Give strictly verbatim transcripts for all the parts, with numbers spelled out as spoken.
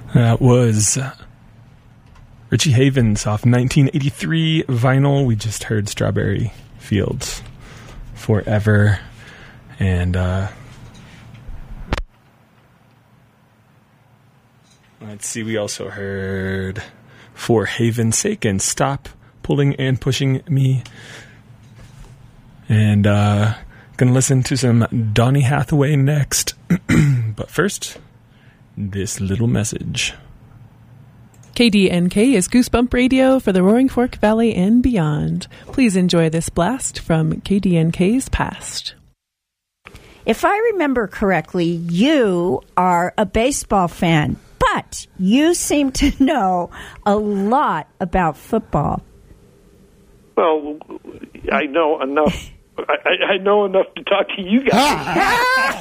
That was Richie Havens off nineteen eighty-three vinyl. We just heard Strawberry Fields Forever. And uh, let's see, we also heard For Haven's Sake and Stop Pulling and Pushing Me. And uh, gonna listen to some Donny Hathaway next. But first, this little message. K D N K is Goosebump Radio for the Roaring Fork Valley and beyond. Please enjoy this blast from K D N K's past. If I remember correctly, you are a baseball fan, but you seem to know a lot about football. Well, I know enough. I, I know enough to talk to you guys.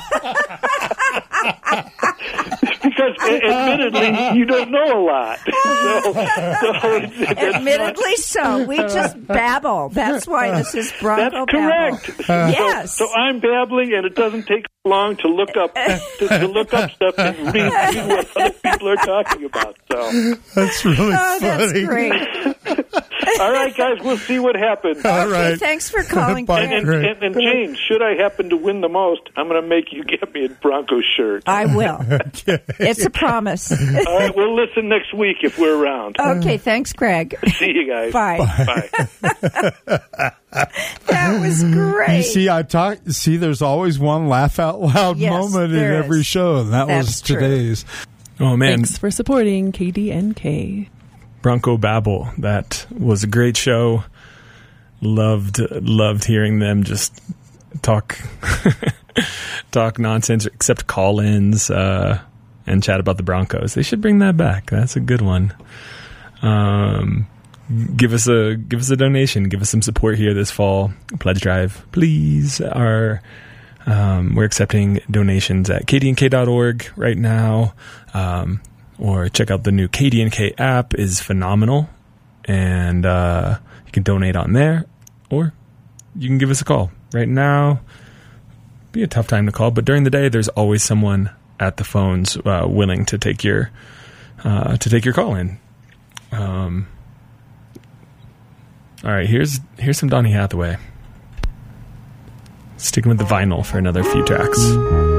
Because, admittedly, you don't know a lot. So, so it's, admittedly so. We just babble. That's why this is Bronco That's correct. Babble. Yes. So, so I'm babbling, and it doesn't take long to look up to, to look up stuff and read, read what other people are talking about. So that's really oh, funny. That's great. All right, guys, we'll see what happens. All okay, right. Thanks for calling. Bye, and, and, and, and James, should I happen to win the most, I'm going to make you get me a Broncos shirt. I will. Okay. It's a promise. All right, we'll listen next week if we're around. Okay, thanks, Greg. See you guys. Bye. Bye. That was great. You see, I talk. See, there's always one laugh out loud yes, moment in every is. show, and that That's was true. today's. Oh, man. Thanks for supporting K D N K. Bronco Babble. That was a great show. Loved, loved hearing them just talk, talk nonsense, except call-ins uh, and chat about the Broncos. They should bring that back. That's a good one. Um, give us a give us a donation. Give us some support here this fall. Pledge drive, please. Our um, we're accepting donations at k d n k dot org right now. Um, or check out the new K D N K app. Is phenomenal, and uh, you can donate on there, or you can give us a call right now. Be a tough time to call, but during the day, there's always someone at the phones uh, willing to take your uh, to take your call in. Um, all right, here's here's some Donny Hathaway. Sticking with the vinyl for another few tracks.